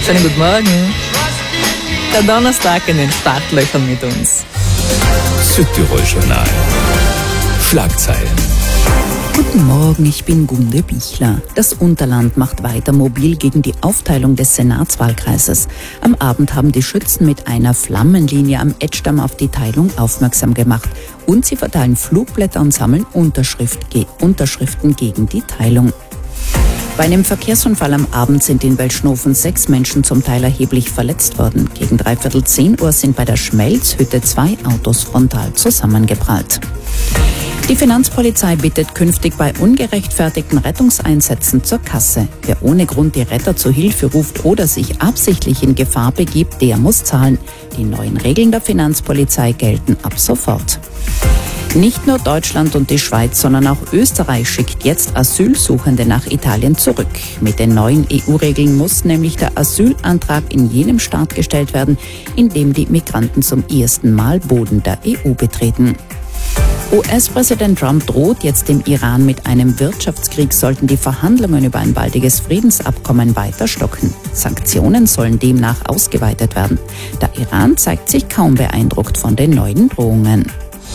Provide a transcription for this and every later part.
Schönen guten Morgen. Der Donnerstag in den Startlöchern mit uns. Südtirol-Journal. Schlagzeilen. Guten Morgen, ich bin Gunde Bichler. Das Unterland macht weiter mobil gegen die Aufteilung des Senatswahlkreises. Am Abend haben die Schützen mit einer Flammenlinie am Edgdamm auf die Teilung aufmerksam gemacht. Und sie verteilen Flugblätter und sammeln Unterschriften gegen die Teilung. Bei einem Verkehrsunfall am Abend sind in Welschnofen 6 Menschen zum Teil erheblich verletzt worden. Gegen 9:45 sind bei der Schmelzhütte 2 Autos frontal zusammengeprallt. Die Finanzpolizei bittet künftig bei ungerechtfertigten Rettungseinsätzen zur Kasse. Wer ohne Grund die Retter zu Hilfe ruft oder sich absichtlich in Gefahr begibt, der muss zahlen. Die neuen Regeln der Finanzpolizei gelten ab sofort. Nicht nur Deutschland und die Schweiz, sondern auch Österreich schickt jetzt Asylsuchende nach Italien zurück. Mit den neuen EU-Regeln muss nämlich der Asylantrag in jenem Staat gestellt werden, in dem die Migranten zum ersten Mal Boden der EU betreten. US-Präsident Trump droht jetzt dem Iran mit einem Wirtschaftskrieg, sollten die Verhandlungen über ein baldiges Friedensabkommen weiter stocken. Sanktionen sollen demnach ausgeweitet werden. Der Iran zeigt sich kaum beeindruckt von den neuen Drohungen.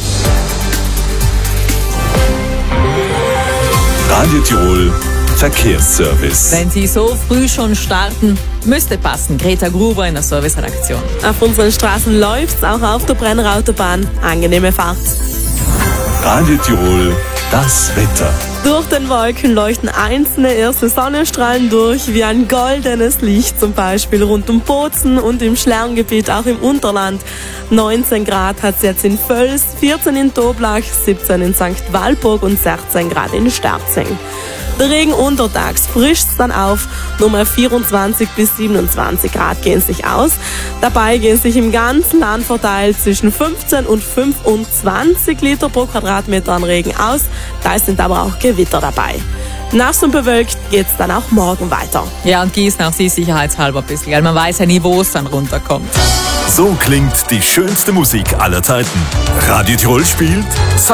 Radio Tirol Verkehrsservice. Wenn Sie so früh schon starten, müsste passen. Greta Gruber in der Serviceredaktion. Auf unseren Straßen läuft's, auch auf der Brenner-Autobahn. Angenehme Fahrt. Radio Tirol, das Wetter. Durch den Wolken leuchten einzelne erste Sonnenstrahlen durch, wie ein goldenes Licht, zum Beispiel rund um Bozen und im Schlerngebiet, auch im Unterland. 19 Grad hat es jetzt in Völs, 14 in Toblach, 17 in St. Walburg und 16 Grad in Sterzing. Der Regen untertags frischt dann auf, Nummer 24 bis 27 Grad gehen sich aus. Dabei gehen sich im ganzen Land verteilt zwischen 15 und 25 Liter pro Quadratmeter an Regen aus. Da sind aber auch Gewitter dabei. Nass und bewölkt geht's dann auch morgen weiter. Ja, und gießen auch Sie sicherheitshalber ein bisschen, weil man weiß ja nie, wo es dann runterkommt. So klingt die schönste Musik aller Zeiten. Radio Tirol spielt St.